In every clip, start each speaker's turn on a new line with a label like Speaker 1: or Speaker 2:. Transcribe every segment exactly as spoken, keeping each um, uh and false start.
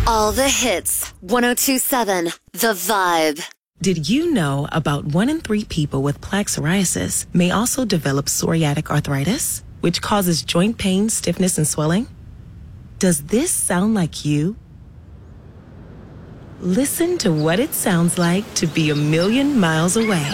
Speaker 1: All the hits. one oh two point seven The Vibe.
Speaker 2: Did you know about one in three people with plaque psoriasis may also develop psoriatic arthritis, which causes joint pain, stiffness, and swelling? Does this sound like you? Listen to what it sounds like to be a million miles away.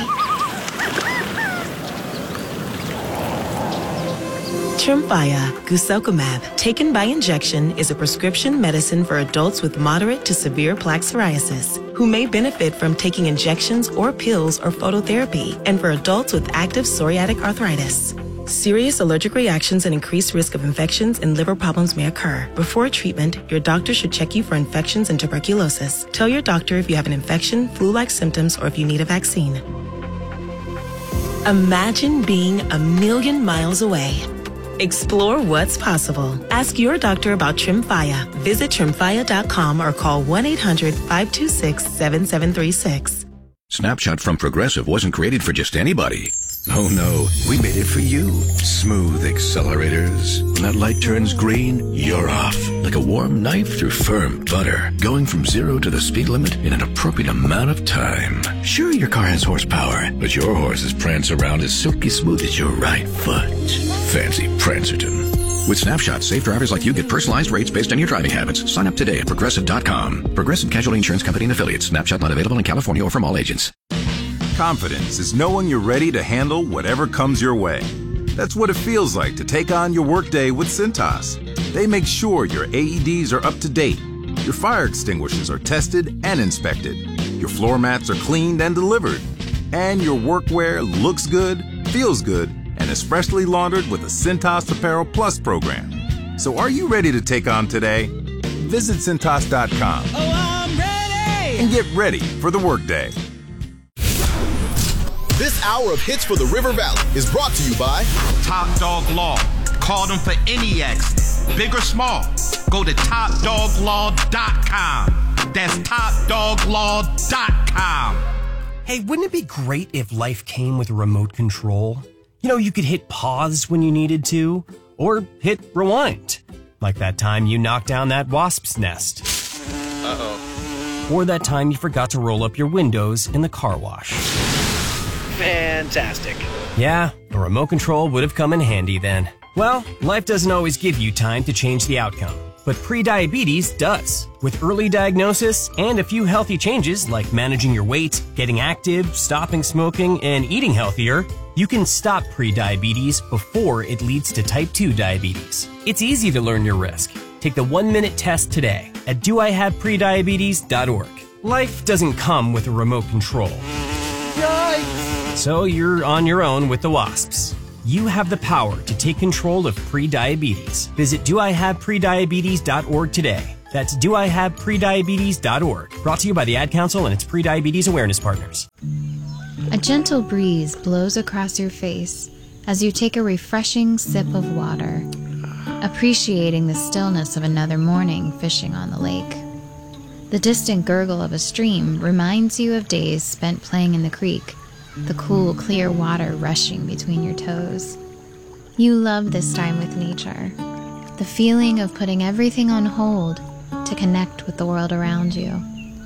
Speaker 2: Tremfya guselkumab, taken by injection, is a prescription medicine for adults with moderate to severe plaque psoriasis who may benefit from taking injections or pills or phototherapy, and for adults with active psoriatic arthritis. Serious allergic reactions and increased risk of infections and liver problems may occur. Before treatment, your doctor should check you for infections and tuberculosis. Tell your doctor if you have an infection, flu-like symptoms, or if you need a vaccine. Imagine being a million miles away. Explore what's possible. Ask your doctor about Tremfya. Visit tremfya dot com or call one eight hundred five two six seven seven three six.
Speaker 3: Snapshot from Progressive wasn't created for just anybody. Oh no, we made it for you. Smooth accelerators. When that light turns green, you're off. Like a warm knife through firm butter. Going from zero to the speed limit in an appropriate amount of time. Sure, your car has horsepower, but your horses prance around as silky smooth as your right foot. Fancy Prancerton. With Snapshot, safe drivers like you get personalized rates based on your driving habits. Sign up today at Progressive dot com. Progressive Casualty Insurance Company and Affiliates. Snapshot not available in California or from all agents.
Speaker 4: Confidence is knowing you're ready to handle whatever comes your way. That's what it feels like to take on your workday with Cintas. They make sure your A E Ds are up to date, your fire extinguishers are tested and inspected, your floor mats are cleaned and delivered, and your workwear looks good, feels good, and is freshly laundered with the Cintas Apparel Plus program. So are you ready to take on today? Visit Cintas dot com.
Speaker 5: Oh, I'm ready!
Speaker 4: And get ready for the workday.
Speaker 6: This hour of Hits for the River Valley is brought to you by
Speaker 7: Top Dog Law. Call them for any accident, big or small. Go to top dog law dot com. That's top dog law dot com.
Speaker 8: Hey, wouldn't it be great if life came with a remote control? You know, you could hit pause when you needed to, or hit rewind. Like that time you knocked down that wasp's nest.
Speaker 9: Uh-oh.
Speaker 8: Or that time you forgot to roll up your windows in the car wash.
Speaker 9: Fantastic.
Speaker 8: Yeah, a remote control would have come in handy then. Well, life doesn't always give you time to change the outcome, but prediabetes does. With early diagnosis and a few healthy changes like managing your weight, getting active, stopping smoking, and eating healthier, you can stop prediabetes before it leads to type two diabetes. It's easy to learn your risk. Take the one-minute test today at do I have prediabetes dot org. Life doesn't come with a remote control. Yikes! So you're on your own with the wasps. You have the power to take control of prediabetes. Visit do I have prediabetes dot org today. That's do I have prediabetes dot org. Brought to you by the Ad Council and its prediabetes awareness partners.
Speaker 10: A gentle breeze blows across your face as you take a refreshing sip of water, appreciating the stillness of another morning fishing on the lake. The distant gurgle of a stream reminds you of days spent playing in the creek, the cool, clear water rushing between your toes. You love this time with nature, the feeling of putting everything on hold to connect with the world around you.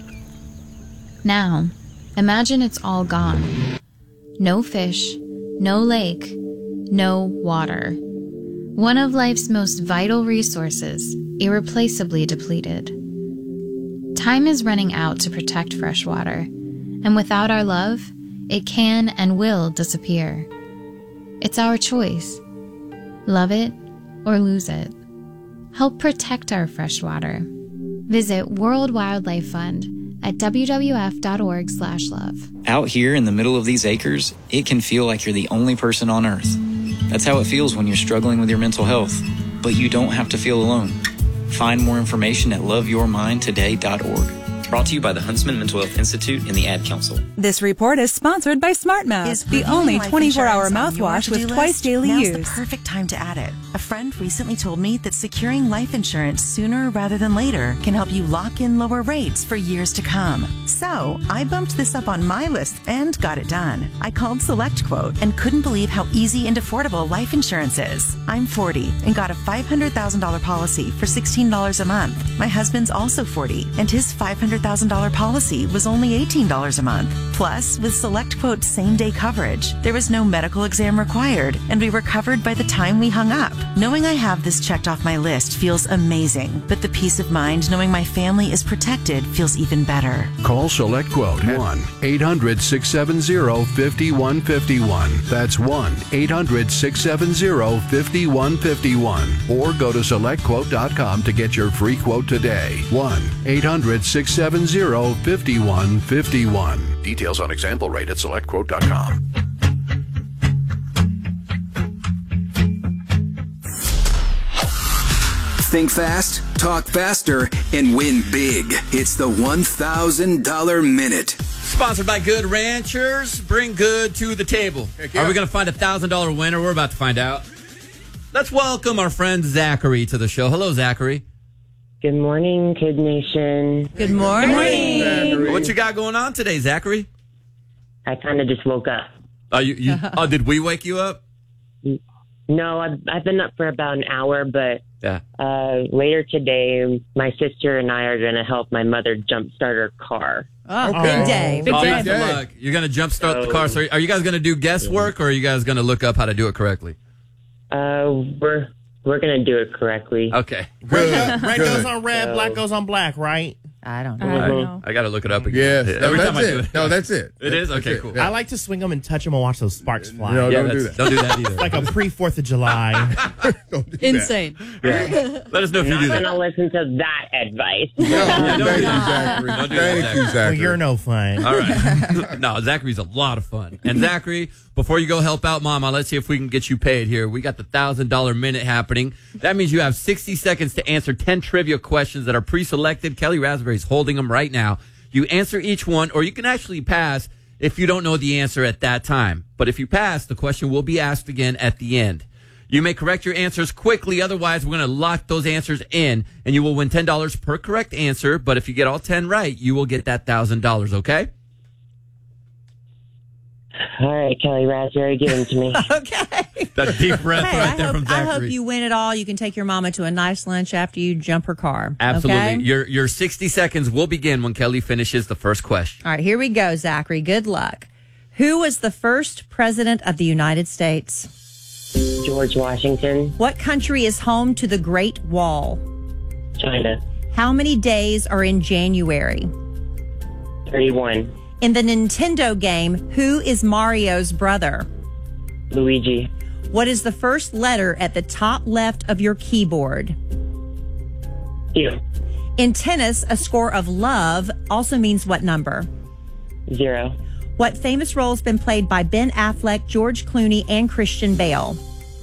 Speaker 10: Now, imagine it's all gone. No fish, no lake, no water. One of life's most vital resources, irreplaceably depleted. Time is running out to protect fresh water, and without our love, it can and will disappear. It's our choice. Love it or lose it. Help protect our fresh water. Visit World Wildlife Fund at w w f dot org slash love.
Speaker 11: Out here in the middle of these acres, it can feel like you're the only person on Earth. That's how it feels when you're struggling with your mental health. But you don't have to feel alone. Find more information at love your mind today dot org. Brought to you by the Huntsman Mental Health Institute and the Ad Council.
Speaker 12: This report is sponsored by SmartMouth, the only twenty-four hour mouthwash with twice daily
Speaker 13: Now's
Speaker 12: use.
Speaker 13: the perfect time to add it. A friend recently told me that securing life insurance sooner rather than later can help you lock in lower rates for years to come. So I bumped this up on my list and got it done. I called SelectQuote and couldn't believe how easy and affordable life insurance is. I'm forty and got a five hundred thousand dollars policy for sixteen dollars a month. My husband's also forty and his five hundred thousand dollars policy was only eighteen dollars a month. Plus, with SelectQuote's same-day coverage, there was no medical exam required and we were covered by the time we hung up. Knowing I have this checked off my list feels amazing, but the peace of mind knowing my family is protected feels even better.
Speaker 3: Call SelectQuote one eight hundred six seven zero five one five one. That's one eight hundred six seven zero five one five one. Or go to select quote dot com to get your free quote today. one eight hundred six seven zero five one five one. Details on example rate at select quote dot com.
Speaker 14: Think fast, talk faster, and win big. It's the one thousand dollars Minute.
Speaker 15: Sponsored by Good Ranchers. Bring good to the table. Are we going to find a one thousand dollars winner? We're about to find out. Let's welcome our friend Zachary to the show. Hello, Zachary.
Speaker 16: Good morning, Kid Nation.
Speaker 17: Good morning. Good morning.
Speaker 15: Zachary. What you got going on today, Zachary?
Speaker 16: I kind of just woke up.
Speaker 15: Oh, you, you, oh, did we wake you up?
Speaker 16: No, I've, I've been up for about an hour, but
Speaker 15: yeah.
Speaker 16: uh, later today, my sister and I are going to help my mother jumpstart her car.
Speaker 17: Oh, okay. Big day. Big
Speaker 15: oh,
Speaker 17: day.
Speaker 15: Good luck. You're going to jumpstart so, the car. So are you guys going to do guesswork, or are you guys going to look up how to do it correctly?
Speaker 16: Uh, we're we're going to do it correctly.
Speaker 15: Okay.
Speaker 5: Red, red goes on red, so, black goes on black, right?
Speaker 17: I don't know.
Speaker 15: I,
Speaker 17: don't know.
Speaker 15: I got to look it up again.
Speaker 18: Yes.
Speaker 15: Yeah,
Speaker 18: No,
Speaker 15: every
Speaker 18: that's
Speaker 15: time I
Speaker 18: it.
Speaker 15: do it.
Speaker 18: No, that's it.
Speaker 15: It is? Okay,
Speaker 18: that's
Speaker 15: cool.
Speaker 18: It. Yeah.
Speaker 5: I like to swing them and touch them and watch those sparks fly.
Speaker 18: No,
Speaker 15: yeah,
Speaker 18: don't do that.
Speaker 15: Don't do that either.
Speaker 5: It's like a pre-fourth of July.
Speaker 18: Don't do
Speaker 17: Insane.
Speaker 15: Yeah. Let us know if you
Speaker 16: Not
Speaker 15: do
Speaker 16: that. I'm
Speaker 15: that.
Speaker 16: going to listen to that advice.
Speaker 18: No,
Speaker 15: Yeah, don't
Speaker 18: thank
Speaker 15: do
Speaker 18: you,
Speaker 15: that.
Speaker 18: Zachary.
Speaker 15: Don't do
Speaker 18: Thank
Speaker 15: that,
Speaker 18: you,
Speaker 5: Well,
Speaker 18: Zachary.
Speaker 5: you're no fun.
Speaker 15: All right. No, Zachary's a lot of fun. And Zachary, before you go help out Mama, let's see if we can get you paid here. We got the one thousand dollars Minute happening. That means you have sixty seconds to answer ten trivia questions that are pre-selected. Kelly Raspberry's holding them right now. You answer each one, or you can actually pass if you don't know the answer at that time. But if you pass, the question will be asked again at the end. You may correct your answers quickly. Otherwise, we're going to lock those answers in, and you will win ten dollars per correct answer. But if you get all ten right, you will get that one thousand dollars, okay?
Speaker 16: All right, Kelly Raspberry, give them to me.
Speaker 17: Okay.
Speaker 15: That deep breath
Speaker 17: Hey,
Speaker 15: right
Speaker 17: I
Speaker 15: there
Speaker 17: hope,
Speaker 15: from
Speaker 17: I
Speaker 15: Zachary.
Speaker 17: hope you win it all. You can take your mama to a nice lunch after you jump her car.
Speaker 15: Absolutely.
Speaker 17: Okay?
Speaker 15: Your your sixty seconds will begin when Kelly finishes the first question.
Speaker 17: All right, here we go, Zachary. Good luck. Who was the first president of the United States?
Speaker 16: George Washington.
Speaker 17: What country is home to the Great Wall?
Speaker 16: China.
Speaker 17: How many days are in January?
Speaker 16: thirty-one.
Speaker 17: In the Nintendo game, who is Mario's brother?
Speaker 16: Luigi.
Speaker 17: What is the first letter at the top left of your keyboard?
Speaker 16: Q.
Speaker 17: In tennis, a score of love also means what number?
Speaker 16: Zero.
Speaker 17: What famous role has been played by Ben Affleck, George Clooney, and Christian Bale?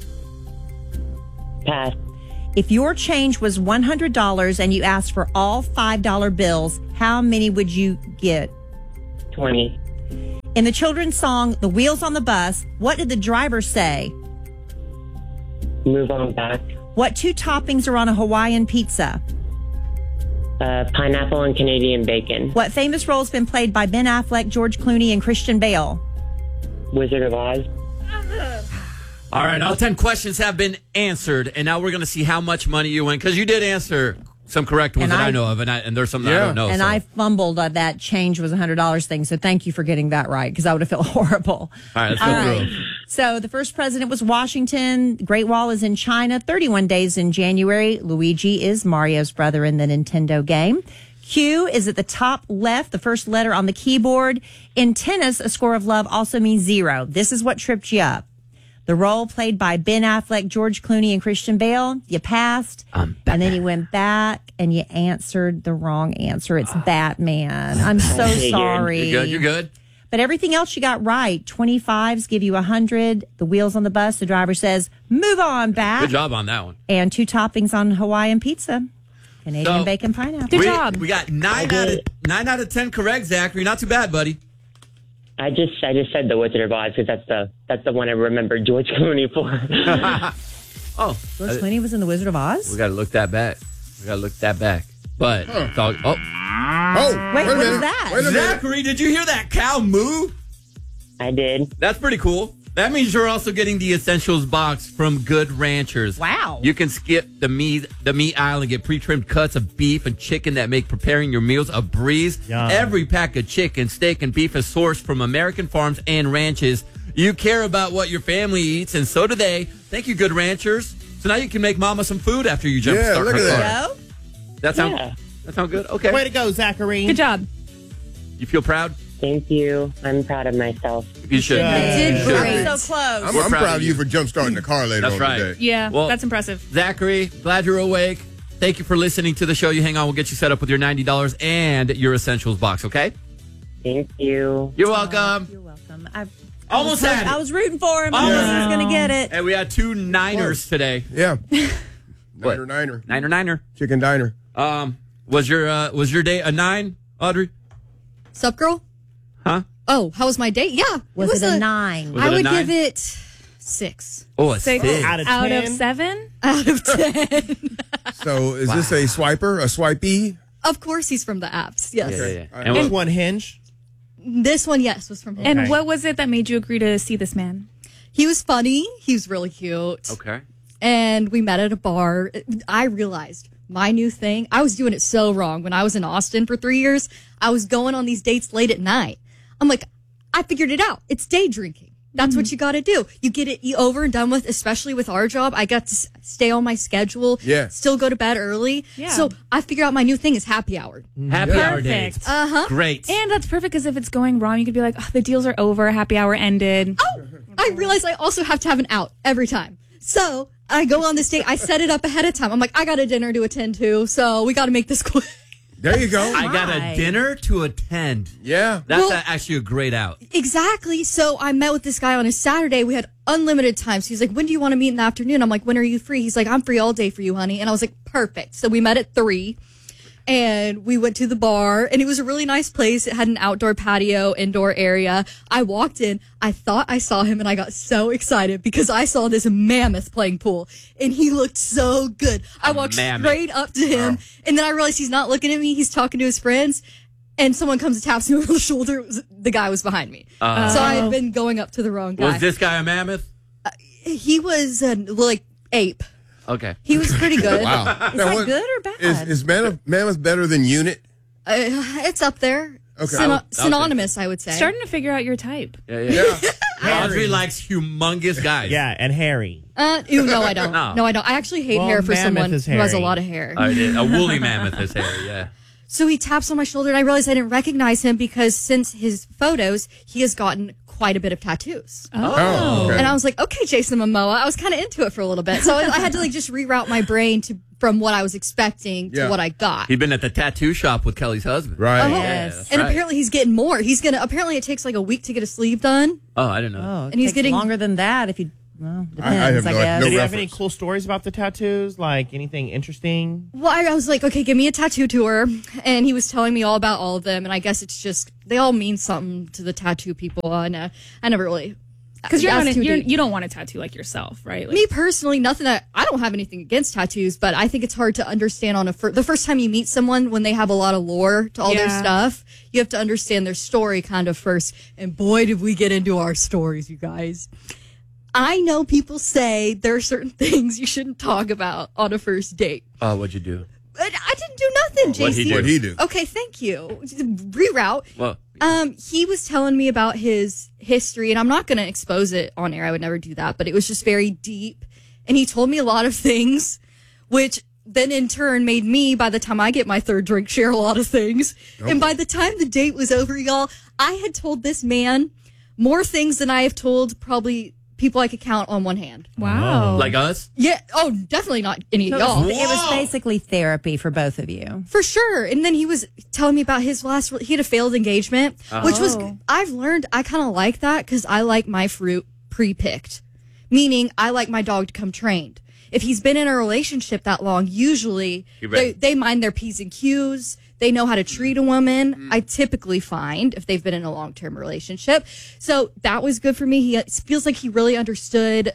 Speaker 16: Pass.
Speaker 17: If your change was one hundred dollars and you asked for all five dollar bills, how many would you get?
Speaker 16: twenty.
Speaker 17: In the children's song, The Wheels on the Bus, what did the driver say?
Speaker 16: Move on back.
Speaker 17: What two toppings are on a Hawaiian pizza?
Speaker 16: Uh, pineapple and Canadian bacon.
Speaker 17: What famous role has been played by Ben Affleck, George Clooney, and Christian Bale?
Speaker 16: Wizard of Oz.
Speaker 15: All right, all ten questions have been answered, and now we're going to see how much money you win, because you did answer some correct ones
Speaker 17: And
Speaker 15: that I,
Speaker 17: I-
Speaker 15: know of, and, I, and there's some that
Speaker 18: Yeah.
Speaker 15: I don't know.
Speaker 17: And
Speaker 15: so.
Speaker 17: I fumbled uh, that change was one hundred dollars thing, so thank you for getting that right, because I would have felt horrible.
Speaker 15: All right, let's go
Speaker 17: All
Speaker 15: through
Speaker 17: right.
Speaker 15: them.
Speaker 17: So the first president was Washington. Great Wall is in China. thirty-one days in January. Luigi is Mario's brother in the Nintendo game. Q is at the top left, the first letter on the keyboard. In tennis, a score of love also means zero. This is what tripped you up. The role played by Ben Affleck, George Clooney, and Christian Bale, you passed.
Speaker 15: Um,
Speaker 17: and then you went back and you answered the wrong answer. It's Batman. I'm so
Speaker 16: Figured.
Speaker 17: sorry.
Speaker 15: You're good? You're good?
Speaker 17: But everything else you got right. twenty-fives give you one hundred. The wheels on the bus, the driver says, move on back.
Speaker 15: Good job on that one.
Speaker 17: And two toppings on Hawaiian pizza. Canadian
Speaker 15: So,
Speaker 17: bacon pineapple.
Speaker 15: we, We got nine out of nine out of ten correct, Zachary. Not too bad, buddy.
Speaker 16: I just I just said the Wizard of Oz because that's the that's the one I remember George Clooney for.
Speaker 15: Oh,
Speaker 17: George Clooney was in The Wizard of Oz?
Speaker 15: we got to look that back. We got to look that back. But it's all, oh,
Speaker 18: Oh,
Speaker 17: Wait,
Speaker 18: wait a
Speaker 17: what is
Speaker 18: minute.
Speaker 17: that?
Speaker 18: Wait a minute.
Speaker 15: Zachary, did you hear that cow moo?
Speaker 16: I did.
Speaker 15: That's pretty cool. That means you're also getting the Essentials box from Good Ranchers.
Speaker 17: Wow.
Speaker 15: You can skip the meat the meat aisle and get pre-trimmed cuts of beef and chicken that make preparing your meals a breeze.
Speaker 5: Yum.
Speaker 15: Every pack of chicken, steak, and beef is sourced from American farms and ranches. You care about what your family eats, and so do they. Thank you, Good Ranchers. So now you can make Mama some food after you jump
Speaker 18: Yeah,
Speaker 15: start
Speaker 18: look
Speaker 15: her
Speaker 18: at
Speaker 15: car.
Speaker 18: that.
Speaker 15: That sound
Speaker 16: Yeah.
Speaker 15: that sound good? Okay.
Speaker 5: Way to go, Zachary.
Speaker 19: Good job.
Speaker 15: You feel proud?
Speaker 16: Thank you. I'm proud of myself.
Speaker 15: You should.
Speaker 5: Yeah.
Speaker 17: You did
Speaker 15: You should.
Speaker 17: great. So close.
Speaker 18: I'm,
Speaker 15: We're
Speaker 18: I'm
Speaker 15: proud
Speaker 18: proud
Speaker 15: of
Speaker 18: of you
Speaker 15: you.
Speaker 18: for jump starting the car later
Speaker 15: That's
Speaker 18: on
Speaker 15: right.
Speaker 18: today.
Speaker 19: Yeah,
Speaker 15: Well-
Speaker 19: that's impressive.
Speaker 15: Zachary, glad you're awake. Thank you for listening to the show. You hang on. We'll get you set up with your ninety dollars and your Essentials box, okay?
Speaker 16: Thank you.
Speaker 15: You're welcome.
Speaker 17: You're welcome. I,
Speaker 15: Almost
Speaker 17: I was,
Speaker 15: had it.
Speaker 17: I was rooting for him. I
Speaker 15: Almost
Speaker 17: knew he
Speaker 15: had
Speaker 17: was
Speaker 15: it.
Speaker 17: going to get it.
Speaker 15: And we had two Niners today.
Speaker 18: Yeah.
Speaker 15: What?
Speaker 18: Niner, niner.
Speaker 15: Niner, niner.
Speaker 18: Chicken diner.
Speaker 15: Um, was your uh, was your day a nine, Audrey?
Speaker 20: Sup, girl?
Speaker 15: Huh?
Speaker 20: Oh, how was my date? Yeah.
Speaker 17: Was,
Speaker 20: was
Speaker 17: it a, nine?
Speaker 15: Was
Speaker 20: I
Speaker 15: it a
Speaker 20: would
Speaker 15: nine?
Speaker 20: give it six.
Speaker 15: Oh, a
Speaker 19: Six
Speaker 15: six.
Speaker 5: Out of
Speaker 19: out
Speaker 5: ten?
Speaker 19: of seven.
Speaker 20: Out of ten.
Speaker 18: So is this a swiper, a swipey?
Speaker 20: Of course, he's from the apps. Yes.
Speaker 15: Yeah, yeah, yeah.
Speaker 18: And
Speaker 15: And
Speaker 5: Which
Speaker 15: what,
Speaker 5: one, Hinge?
Speaker 20: This one, yes, was from him.
Speaker 19: And
Speaker 5: Okay.
Speaker 19: what was it that made you agree to see this man?
Speaker 20: He was funny. He was really cute.
Speaker 15: okay.
Speaker 20: And we met at a bar. I realized my new thing. I was doing it so wrong when I was in Austin for three years. I was going on these dates late at night. I'm like, I figured it out. It's day drinking. That's what you got to do. You get it over and done with, especially with our job. I got to s- stay on my schedule.
Speaker 18: Yeah.
Speaker 20: Still go to bed early.
Speaker 19: Yeah.
Speaker 20: So I figured out my new thing is happy hour.
Speaker 15: Happy hour
Speaker 19: Perfect.
Speaker 15: dates.
Speaker 20: Uh huh.
Speaker 15: Great.
Speaker 19: And that's perfect because if it's going wrong, you could be like, oh, the deals are over, happy hour ended.
Speaker 20: Oh, I realized I also have to have an out every time. So I go on this date. I set it up ahead of time. I'm like, I got a dinner to attend to, so we got to make this quick.
Speaker 18: There you go.
Speaker 15: I got a dinner to attend.
Speaker 18: Yeah.
Speaker 15: That's
Speaker 20: Well-
Speaker 15: a, actually a great out.
Speaker 20: Exactly. So I met with this guy on a Saturday. We had unlimited time. So he's like, when do you want to meet in the afternoon? I'm like, when are you free? He's like, I'm free all day for you, honey. And I was like, perfect. So we met at three and we went to the bar and it was a really nice place. It had an outdoor patio, indoor area. I walked in. I thought I saw him and I got so excited because I saw this mammoth playing pool and he looked so good. I walked
Speaker 15: mammoth.
Speaker 20: straight up to him and then I realized he's not looking at me. He's talking to his friends. And someone comes and taps me over the shoulder. It was, the guy was behind me.
Speaker 15: Uh,
Speaker 20: So I had been going up to the wrong guy.
Speaker 15: Was this guy a mammoth?
Speaker 20: He was uh, like ape.
Speaker 15: Okay.
Speaker 20: He was pretty good.
Speaker 18: Wow.
Speaker 17: Is
Speaker 18: Now,
Speaker 17: that
Speaker 18: what-
Speaker 17: good or bad?
Speaker 18: Is, is Mammoth, Mammoth better than Unit?
Speaker 20: Uh, it's up there.
Speaker 18: Okay.
Speaker 20: Syno-
Speaker 15: I would- I would
Speaker 20: synonymous, I would say.
Speaker 19: Starting to figure out your type.
Speaker 15: Yeah, yeah. Audrey likes humongous guys.
Speaker 5: Yeah, and Harry.
Speaker 20: Uh, ew, no, I don't.
Speaker 15: No.
Speaker 20: No, I don't. I actually hate
Speaker 5: Well,
Speaker 20: hair for
Speaker 5: mammoth
Speaker 20: someone
Speaker 5: is
Speaker 20: who has a
Speaker 5: hairy.
Speaker 20: lot of hair.
Speaker 15: I did. A woolly mammoth is hairy, yeah.
Speaker 20: So he taps on my shoulder, and I realized I didn't recognize him because since his photos, he has gotten quite a bit of tattoos.
Speaker 18: Oh, okay.
Speaker 20: And I was like, okay, Jason Momoa. I was kind of into it for a little bit. So I, I had to like just reroute my brain to from what I was expecting to
Speaker 15: Yeah.
Speaker 20: what I got.
Speaker 15: He'd been at the tattoo shop with Kelly's husband.
Speaker 18: Right.
Speaker 20: Oh,
Speaker 15: Yeah, that's
Speaker 20: and
Speaker 15: right.
Speaker 20: apparently he's getting more. He's gonna. Apparently it takes like a week to get a sleeve done.
Speaker 15: Oh, I didn't know.
Speaker 17: Oh, it
Speaker 20: And he's
Speaker 17: takes
Speaker 20: getting-
Speaker 17: longer than that if you. Well, depends, I,
Speaker 18: have no-
Speaker 17: guess.
Speaker 18: no
Speaker 5: Did you have any
Speaker 18: reference.
Speaker 5: cool stories about the tattoos? Like anything interesting?
Speaker 20: Well, I, I was like, okay, give me a tattoo tour, and he was telling me all about all of them. And I guess it's just they all mean something to the tattoo people. And uh, I never really
Speaker 19: Because you're,
Speaker 20: that's
Speaker 19: not a-
Speaker 20: too
Speaker 19: you're
Speaker 20: deep.
Speaker 19: you don't want a tattoo like yourself, right? Like,
Speaker 20: Me personally, nothing that I don't have anything against tattoos, but I think it's hard to understand on a fir- the first time you meet someone when they have a lot of lore to all their
Speaker 19: Yeah.
Speaker 20: stuff. You have to understand their story kind of first. And boy, did we get into our stories, you guys. I know people say there are certain things you shouldn't talk about on a first date.
Speaker 15: Oh, what'd you do?
Speaker 20: But I didn't do nothing, J
Speaker 15: What'd
Speaker 20: C.
Speaker 15: he do? What'd he do?
Speaker 20: Okay, thank you. Reroute.
Speaker 15: Well,
Speaker 20: Um, he was telling me about his history, and I'm not going to expose it on air. I would never do that, but it was just very deep. And he told me a lot of things, which then in turn made me, by the time I get my third drink, share a lot of things. And by the time the date was over, y'all, I had told this man more things than I have told probably people I could count on one hand.
Speaker 19: wow.
Speaker 15: like us?
Speaker 20: Yeah. Oh, definitely not any
Speaker 17: So
Speaker 20: of
Speaker 17: it,
Speaker 20: y'all.
Speaker 17: was, it was basically therapy for both of you.
Speaker 20: For sure. And then he was telling me about his last, he had a failed engagement,
Speaker 17: Oh.
Speaker 20: which was, I've learned I kind of like that because I like my fruit pre-picked, meaning I like my dog to come trained. If he's been in a relationship that long, usually
Speaker 15: You're
Speaker 20: they,
Speaker 15: ready.
Speaker 20: they mind their P's and Q's. They know how to treat a woman.
Speaker 15: Mm-hmm.
Speaker 20: I typically find if they've been in a long-term relationship. So that was good for me. He it feels like he really understood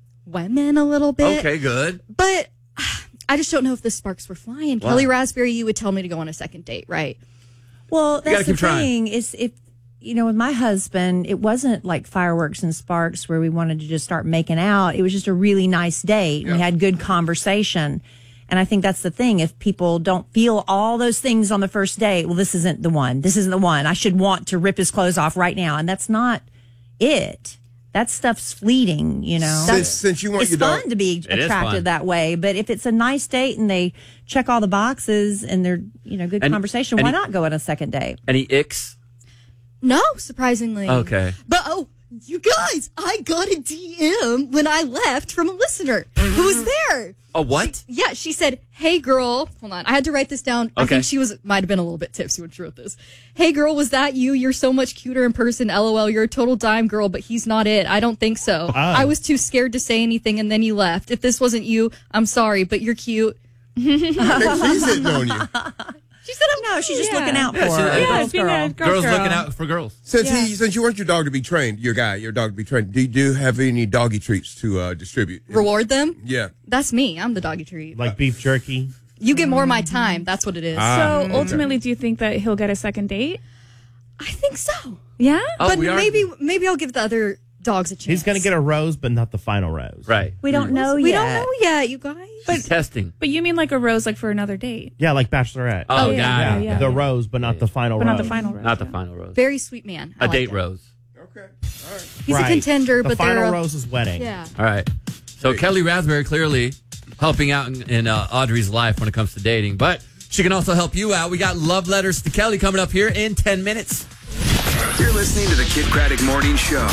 Speaker 20: women a little bit.
Speaker 15: Okay, good.
Speaker 20: But I just don't know if the sparks were flying.
Speaker 15: Wow.
Speaker 20: Kelly Raspberry, you would tell me to go on a second date, right?
Speaker 17: Well,
Speaker 15: gotta
Speaker 17: that's the
Speaker 15: keep trying.
Speaker 17: thing is if, you know, with my husband, it wasn't like fireworks and sparks where we wanted to just start making out. It was just a really nice date. We had good conversation. And I think that's the thing. If people don't feel all those things on the first date, well, this isn't the one. This isn't the one. I should want to rip his clothes off right now. And that's not it. That stuff's fleeting, you know.
Speaker 18: Since, since you want
Speaker 17: it's
Speaker 18: your dog,
Speaker 17: fun to be
Speaker 15: It is
Speaker 17: attracted
Speaker 15: fun.
Speaker 17: that way. But if it's a nice date and they check all the boxes and they're, you know, good
Speaker 15: Any-
Speaker 17: conversation,
Speaker 15: any-
Speaker 17: why not go on a second date?
Speaker 15: Any icks?
Speaker 20: No, surprisingly.
Speaker 15: Okay.
Speaker 20: But oh, you guys, I got a D M when I left from a listener who was there.
Speaker 15: A what?
Speaker 20: Yeah, she said, "Hey girl, hold on. I had to write this down. I
Speaker 15: Okay.
Speaker 20: think she was might have been a little bit tipsy when she wrote this. Hey girl, was that you? You're so much cuter in person. LOL. You're a total dime girl, but he's not it. I don't think so. I was too scared to say anything, and then you left. If this wasn't you, I'm sorry, but you're cute."
Speaker 18: I think she's hitting on you.
Speaker 20: She said, "I'm
Speaker 17: No, she's just
Speaker 19: Yeah.
Speaker 17: looking out
Speaker 15: Yeah,
Speaker 17: for
Speaker 15: she-
Speaker 17: her.
Speaker 15: yeah,
Speaker 17: Girl's
Speaker 19: being
Speaker 17: girl.
Speaker 19: a girl
Speaker 15: Girls
Speaker 19: girl.
Speaker 15: looking out for girls.
Speaker 18: Since
Speaker 19: Yeah.
Speaker 18: he, since you want your dog to be trained, your guy, your dog to be trained, do you do have any doggy treats to uh, distribute?
Speaker 20: reward them."
Speaker 18: Yeah.
Speaker 20: That's me. I'm the doggy treat.
Speaker 5: Like beef jerky.
Speaker 20: You get more of my time. That's what it is.
Speaker 18: Ah.
Speaker 19: So ultimately, do you think that he'll get a second date?
Speaker 20: I think so.
Speaker 19: Yeah.
Speaker 15: Oh,
Speaker 20: but
Speaker 15: we are-
Speaker 20: maybe maybe I'll give the other dogs a chance.
Speaker 5: He's going to get a rose, but not the final rose.
Speaker 15: Right.
Speaker 17: We don't know
Speaker 20: We
Speaker 17: yet.
Speaker 20: don't know yet, you guys.
Speaker 15: She's testing.
Speaker 19: But you mean like a rose, like for another date?
Speaker 5: Yeah, like Bachelorette.
Speaker 15: Oh,
Speaker 19: yeah,
Speaker 15: got
Speaker 5: yeah,
Speaker 15: it.
Speaker 19: yeah.
Speaker 5: the rose, but not the final
Speaker 19: But
Speaker 5: rose.
Speaker 19: not the final rose.
Speaker 15: Not the
Speaker 19: yeah.
Speaker 15: final rose.
Speaker 20: Very sweet man. I
Speaker 15: A
Speaker 20: like
Speaker 15: date
Speaker 20: him.
Speaker 15: rose.
Speaker 18: Okay. All right.
Speaker 20: He's
Speaker 5: Right.
Speaker 20: a contender,
Speaker 5: the
Speaker 20: but
Speaker 5: final
Speaker 20: they're a-
Speaker 5: rose is wedding.
Speaker 20: Yeah.
Speaker 15: All right. So Kelly Raspberry clearly helping out in, in uh, Audrey's life when it comes to dating, but she can also help you out. We got love letters to Kelly coming up here in ten minutes.
Speaker 14: You're listening to the Kid Craddock Morning Show.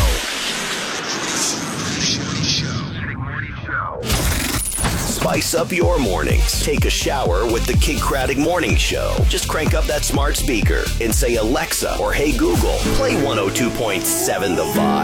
Speaker 21: Spice up your mornings. Take a shower with the Kid Craddock Morning Show. Just crank up that smart speaker and say, Alexa or Hey Google, play one oh two point seven The Vibe.